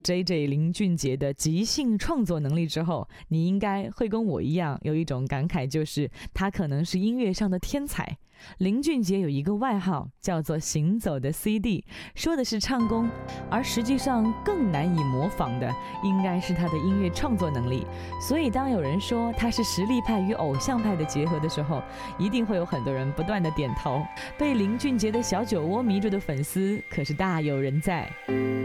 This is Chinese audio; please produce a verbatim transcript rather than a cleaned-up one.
J J 林俊杰的即兴创作能力之后，你应该会跟我一样有一种感慨，就是他可能是音乐上的天才。林俊杰有一个外号叫做行走的 C D， 说的是唱功，而实际上更难以模仿的应该是他的音乐创作能力。所以当有人说他是实力派与偶像派的结合的时候，一定会有很多人不断的点头。被林俊杰的小酒窝迷住的粉丝可是大有人在。